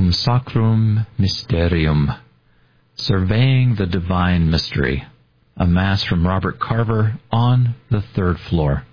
Cum Sacrum Mysterium, Surveying the Divine Mystery, a Mass from Robert Carver on the third floor.